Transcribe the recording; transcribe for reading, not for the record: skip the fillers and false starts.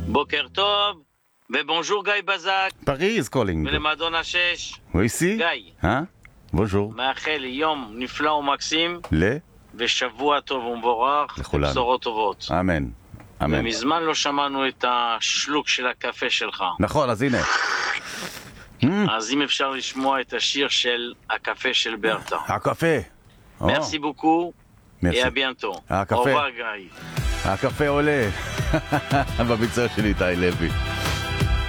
בוקר טוב, ובונז'ור גיא בזק, Paris calling. ולמועדון השש. Oui, ici. גיא, Hein? Bonjour. מאחל לי יום נפלא ומקסים, Le? ושבוע טוב ומבורך, לכולנו. ובשורות טובות. אמן. אמן. ומזמן לא שמענו את השלוק של הקפה שלך. נכון, אז הנה. אז אם אפשר לשמוע את השיר של הקפה של ברטה. הקפה. מרסי בוקו, מרסי. ביאנטו. הקפה. אובה גיא. הקפה עולה. בביצוע של איתי לוי.